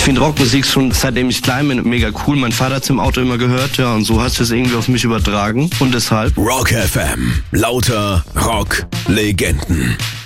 Ich finde Rockmusik schon, seitdem ich klein bin, mega cool. Mein Vater hat es im Auto immer gehört, ja, und so hast du es irgendwie auf mich übertragen. Und deshalb Rock FM. Lauter Rock-Legenden.